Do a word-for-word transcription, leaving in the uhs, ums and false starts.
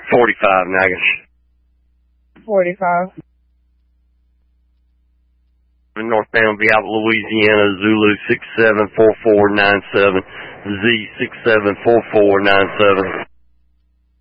forty-five, Natchitoches. forty-five. Northbound Vialet, Louisiana, Zulu six seven four four nine seven, Z six seven four four nine seven.